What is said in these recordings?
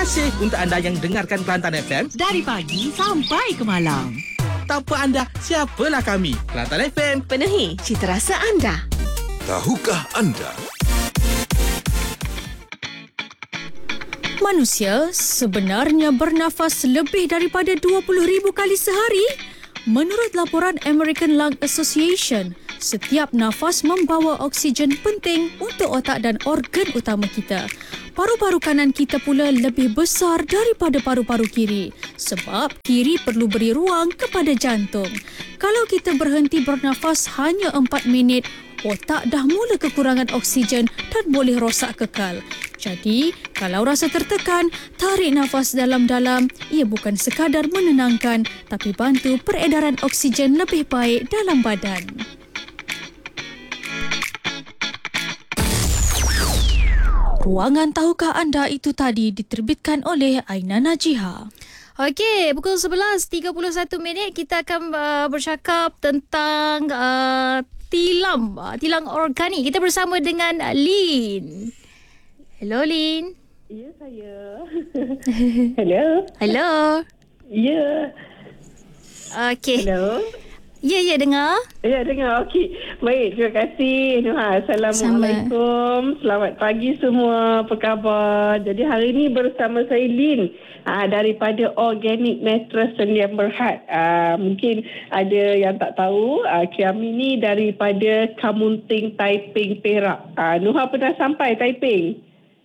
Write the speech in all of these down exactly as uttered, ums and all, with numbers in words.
kasih untuk anda yang dengarkan Kelantan F M dari pagi sampai ke malam. Tanpa anda, siapalah kami? Kelantan F M, penuhi cita rasa anda. Tahukah anda? Manusia sebenarnya bernafas lebih daripada dua puluh ribu kali sehari. Menurut laporan American Lung Association, setiap nafas membawa oksigen penting untuk otak dan organ utama kita. Paru-paru kanan kita pula lebih besar daripada paru-paru kiri sebab kiri perlu beri ruang kepada jantung. Kalau kita berhenti bernafas hanya empat minit, otak dah mula kekurangan oksigen dan boleh rosak kekal. Jadi, kalau rasa tertekan, tarik nafas dalam-dalam. Ia bukan sekadar menenangkan, tapi bantu peredaran oksigen lebih baik dalam badan. Ruangan Tahukah Anda itu tadi diterbitkan oleh Aina Najiha. Okey, pukul sebelas tiga puluh satu minit kita akan uh, bercakap tentang uh, tilam, uh, tilang organik. Kita bersama dengan Lin. Hello Lin. Ya, saya. Hello. Hello. Ya. Okey. Hello. Ya, ya dengar. Ya, dengar. Okey. Baik, terima kasih. Nuha. Assalamualaikum. Sama. Selamat pagi semua. Apa khabar? Jadi hari ini bersama saya Lin. Aa, daripada Organic Mattress Sedia Berhad. Aa, mungkin ada yang tak tahu. Aa, kami ni daripada Kamunting Taiping Perak. Aa, Nuha pernah sampai Taiping?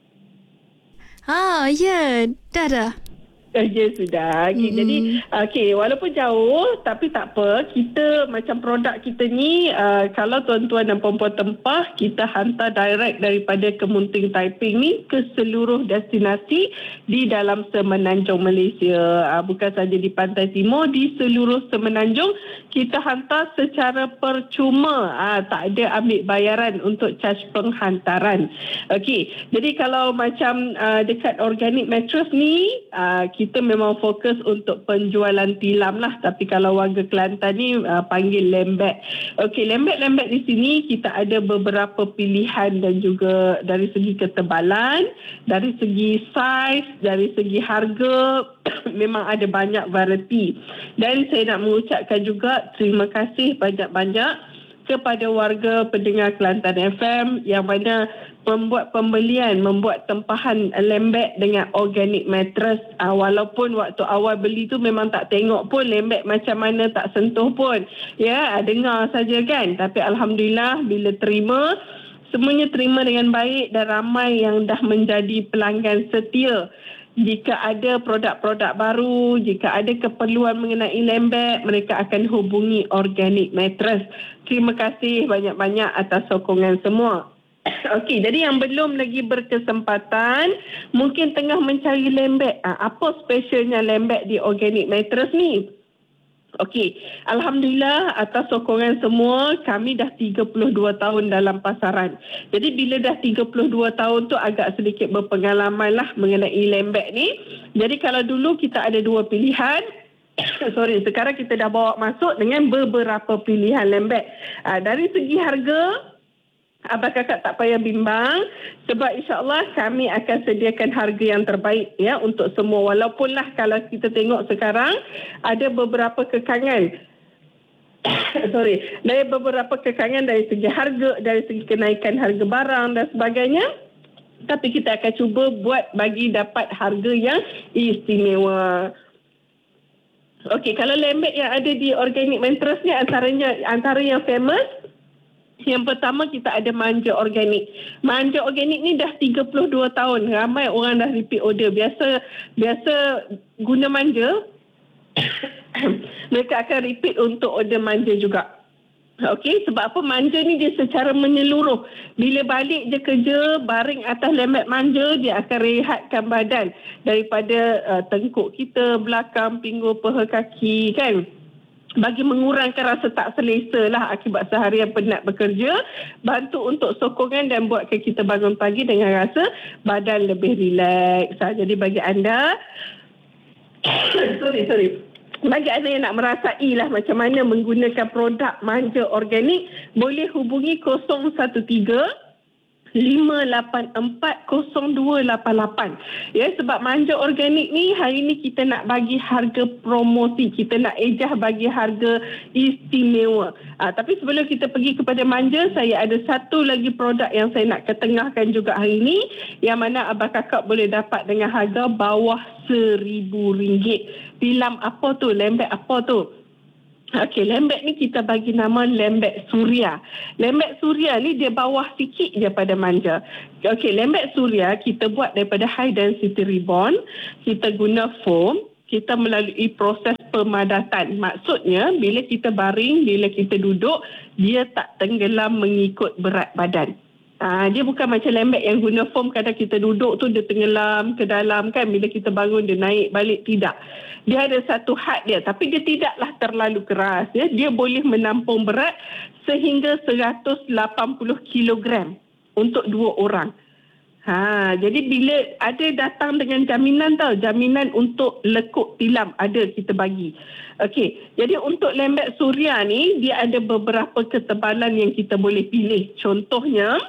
Ah, ya. Dah dah. Uh, ya sudah. Okay, mm-hmm. Jadi okay, walaupun jauh tapi tak apa. Kita macam produk kita ni uh, kalau tuan-tuan dan puan-puan tempah, kita hantar direct daripada Kemunting Taiping ni ke seluruh destinasi di dalam Semenanjung Malaysia. Uh, bukan saja di Pantai Timur, di seluruh Semenanjung kita hantar secara percuma. Uh, tak ada ambil bayaran untuk charge penghantaran. Okey. Jadi kalau macam uh, dekat Organic Mattress ni uh, kita memang fokus untuk penjualan tilam lah. Tapi kalau warga Kelantan ni uh, panggil lembek. Okey, lembek-lembek di sini kita ada beberapa pilihan dan juga dari segi ketebalan, dari segi saiz, dari segi harga memang ada banyak variety. Dan saya nak mengucapkan juga terima kasih banyak-banyak kepada warga pendengar Kelantan F M yang mana membuat pembelian, membuat tempahan lembek dengan organic mattress. Uh, walaupun waktu awal beli tu memang tak tengok pun lembek macam mana, tak sentuh pun. Ya, dengar saja kan. Tapi Alhamdulillah bila terima, semuanya terima dengan baik dan ramai yang dah menjadi pelanggan setia. Jika ada produk-produk baru, jika ada keperluan mengenai lembek, mereka akan hubungi Organic Mattress. Terima kasih banyak-banyak atas sokongan semua. Okey, jadi yang belum lagi berkesempatan, mungkin tengah mencari lembek. Apa specialnya lembek di Organic Mattress ni? Okey, Alhamdulillah atas sokongan semua, kami dah tiga puluh dua tahun dalam pasaran. Jadi bila dah tiga puluh dua tahun tu agak sedikit berpengalaman lah mengenai lembek ni. Jadi kalau dulu kita ada dua pilihan, sorry, sekarang kita dah bawa masuk dengan beberapa pilihan lembek. Aa, dari segi harga, abang kakak tak payah bimbang sebab insyaAllah kami akan sediakan harga yang terbaik ya untuk semua. Walaupun lah kalau kita tengok sekarang ada beberapa kekangan. Sorry, dari beberapa kekangan dari segi harga, dari segi kenaikan harga barang dan sebagainya. Tapi kita akan cuba buat bagi dapat harga yang istimewa. Okey, kalau lembek yang ada di Organic Mattress ni antaranya antara yang famous. Yang pertama kita ada manja organik. Manja organik ni dah tiga puluh dua tahun. Ramai orang dah repeat order. Biasa biasa guna manja. Mereka akan repeat untuk order manja juga. Okey, sebab apa? Manja ni dia secara menyeluruh. Bila balik je kerja, baring atas lembek manja, dia akan rehatkan badan. Daripada uh, tengkuk kita, belakang, pinggul, paha kaki kan. Bagi mengurangkan rasa tak selesa lah akibat seharian penat bekerja, bantu untuk sokongan dan buatkan kita bangun pagi dengan rasa badan lebih rileks. Jadi bagi anda sorry sorry bagi anda yang nak merasai lah macam mana menggunakan produk manja organik, boleh hubungi kosong satu tiga lima lapan empat kosong dua lapan lapan. Ya, sebab manja organik ni hari ni kita nak bagi harga promosi, kita nak ejah bagi harga istimewa. Ha, tapi sebelum kita pergi kepada manja, saya ada satu lagi produk yang saya nak ketengahkan juga hari ni, yang mana abang kakak boleh dapat dengan harga bawah seribu ringgit. Tilam apa tu? Lembek apa tu? Okey, lembek ni kita bagi nama lembek suria. Lembek suria ni dia bawah sikit je pada manja. Okey, lembek suria kita buat daripada high density ribbon. Kita guna foam. Kita melalui proses pemadatan. Maksudnya, bila kita baring, bila kita duduk, dia tak tenggelam mengikut berat badan. Ha, dia bukan macam lembek yang guna foam, kadang kita duduk tu dia tenggelam ke dalam kan, bila kita bangun dia naik balik. Tidak. Dia ada satu had dia, tapi dia tidaklah terlalu keras. Ya. Dia boleh menampung berat sehingga seratus lapan puluh kilogram untuk dua orang. Ha, jadi bila ada datang dengan jaminan tau, jaminan untuk lekuk tilam ada kita bagi. Okey, jadi untuk lembek suria ni dia ada beberapa ketebalan yang kita boleh pilih. Contohnya,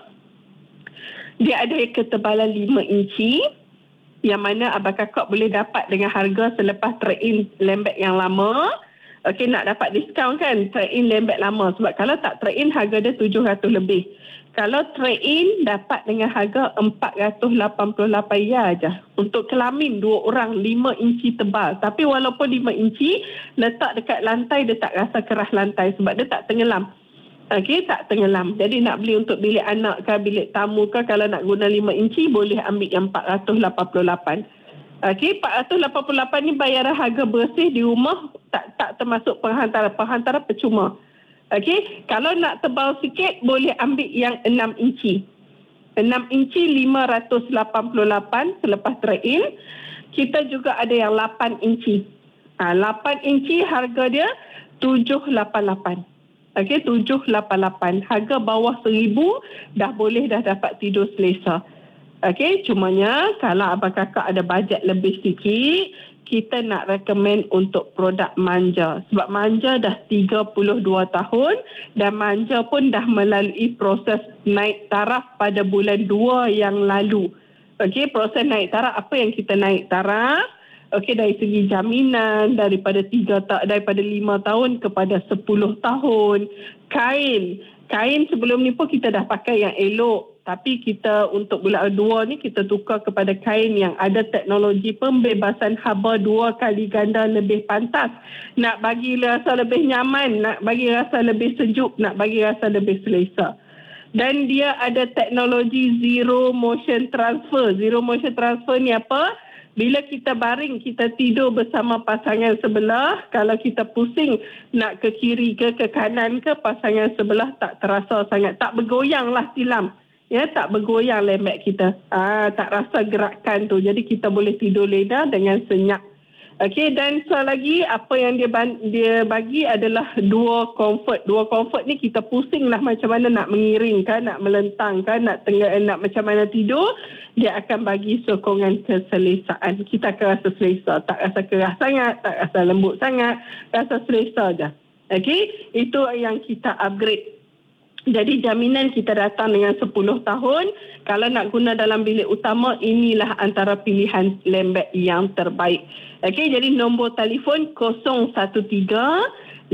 dia ada ketebalan lima inci yang mana abang kakak boleh dapat dengan harga selepas trade-in lembek yang lama. Okey, nak dapat diskaun kan trade-in lembek lama. Sebab kalau tak trade-in harga dia tujuh ratus lebih. Kalau trade-in dapat dengan harga empat ratus lapan puluh lapan ya aja. Untuk kelamin dua orang lima inci tebal. Tapi walaupun lima inci, letak dekat lantai dia tak rasa kerah lantai sebab dia tak tenggelam. Okey, tak tenggelam. Jadi nak beli untuk bilik anak ke, bilik tamu ke, kalau nak guna lima inci boleh ambil yang empat ratus lapan puluh lapan. Okey, empat ratus lapan puluh lapan ni bayaran harga bersih di rumah, tak tak termasuk penghantaran. Penghantaran percuma. Okey, kalau nak tebal sikit boleh ambil yang enam inci. enam inci lima ratus lapan puluh lapan selepas trade-in. Kita juga ada yang lapan inci. Ha, lapan inci harga dia tujuh ratus lapan puluh lapan. Okey, tujuh ratus lapan puluh lapan. Harga bawah seribu dah boleh dah dapat tidur selesa. Okey, cumanya kalau abang kakak ada bajet lebih sikit, kita nak recommend untuk produk manja. Sebab manja dah tiga puluh dua tahun dan manja pun dah melalui proses naik taraf pada bulan dua yang lalu. Okey, proses naik taraf, apa yang kita naik taraf? Okey, dari segi jaminan daripada tiga ta- daripada lima tahun kepada sepuluh tahun. Kain, kain sebelum ni pun kita dah pakai yang elok, tapi kita untuk bulan dua ni kita tukar kepada kain yang ada teknologi pembebasan haba dua kali ganda lebih pantas. Nak bagi rasa lebih nyaman, nak bagi rasa lebih sejuk, nak bagi rasa lebih selesa. Dan dia ada teknologi zero motion transfer. Zero motion transfer ni apa? Bila kita baring, kita tidur bersama pasangan sebelah. Kalau kita pusing nak ke kiri ke ke kanan ke, pasangan sebelah tak terasa sangat. Tak bergoyang lah tilam. Ya, tak bergoyang lembek kita. Ah, tak rasa gerakan tu. Jadi kita boleh tidur lena dengan senyap. Okey, dan soal lagi apa yang dia dia bagi adalah dua comfort. Dua comfort ni kita pusing lah macam mana nak mengiring kan, nak melentang kan, nak tengah nak macam mana tidur, dia akan bagi sokongan keselesaan. Kita akan rasa selesa, tak rasa keras sangat, tak rasa lembut sangat, rasa selesa je. Okey, itu yang kita upgrade. Jadi jaminan kita datang dengan sepuluh tahun. Kalau nak guna dalam bilik utama, inilah antara pilihan lembek yang terbaik. Okey, jadi nombor telefon kosong satu tiga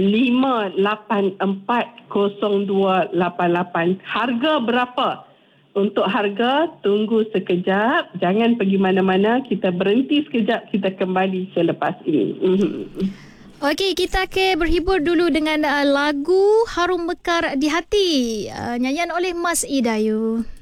lima lapan empat kosong dua lapan lapan. Harga berapa? Untuk harga, tunggu sekejap. Jangan pergi mana-mana. Kita berhenti sekejap. Kita kembali selepas ini. Mm-hmm. Okey, kita akan berhibur dulu dengan uh, lagu Harum Mekar di Hati. Uh, nyanyian oleh Mas Idayu.